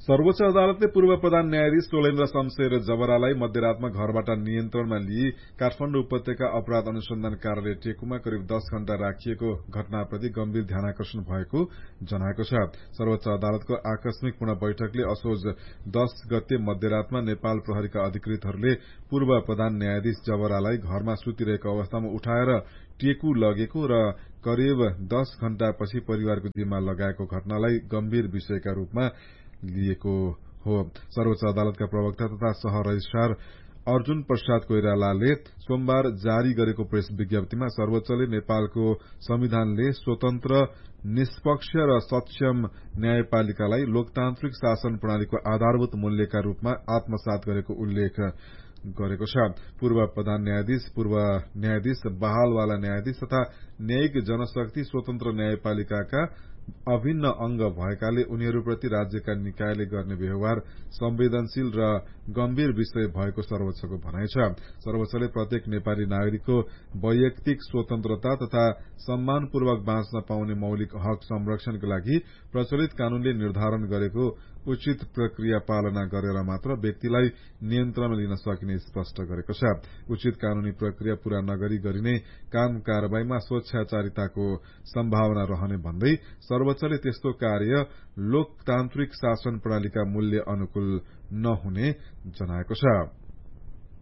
सर्वोच्च अदालतले पूर्व प्रधान न्यायाधीश टोलेन्द्र शमशेर जबरालाई मध्यरातमा घरबाट नियन्त्रणमा लिई काठमाडौँ उपत्यका अपराध अनुसन्धान कार्यालय टेकुमा करिब 10 घण्टा राखिएको घटनाप्रति गम्भीर ध्यानाकर्षण भएको जनाएको छ। सर्वोच्च अदालतको आकस्मिक पूर्ण बैठकले असोज 10 गते मध्यरातमा नेपाल प्रहरीका अधिकृतहरूले पूर्व प्रधान न्यायाधीश जबरालाई घरमा सुतिरहेको अवस्थामा उठाएर टेकु लगेको र करिब 10 घण्टापछि परिवारको जिम्मा लगाएको घटनालाई गम्भीर विषयका रूपमा लिएको हो। सर्वोच्च अदालतका प्रवक्ता तथा सह रजिस्ट्रार अर्जुन प्रसाद कोइरालाले सोमबार जारी गरेको प्रेस विज्ञप्तिमा सर्वोच्चले नेपालको संविधानले स्वतन्त्र, निष्पक्ष र सक्षम न्यायपालिकालाई लोकतान्त्रिक शासन प्रणालीको आधारभूत मूल्यका रूपमा आत्मसात गरेको उल्लेख गरेको छ। पूर्व प्रधान न्यायाधीश, पूर्व न्यायाधीश, बहालवाला न्यायाधीश तथा न्यायिक जनशक्ति स्वतन्त्र न्यायपालिकाका अभिन्न अंग भएकाले उनीहरूप्रति राज्यका निकायले गर्ने व्यवहार संवेदनशील र गम्भीर विषय भएको सर्वोच्चको भनाइ छ। सर्वोच्चले प्रत्येक नेपाली नागरिकको वैयक्तिक स्वतन्त्रता तथा सम्मानपूर्वक बाँच्न पाउने मौलिक हक संरक्षणका लागि प्रचलित कानूनले निर्धारण गरेको उचित प्रक्रिया पालना गरेर मात्र व्यक्तिलाई नियन्त्रणमा लिन सकिने स्पष्ट गरेको छ। उचित कानूनी प्रक्रिया पूरा नगरी गरिने काम कारबाहीमा स्वेच्छाचारिताको सम्भावना रहने भन्दै सर्वोच्चले त्यस्तो कार्य लोकतान्त्रिक शासन प्रणालीका मूल्य अनुकूल नहुने जनाएको छ।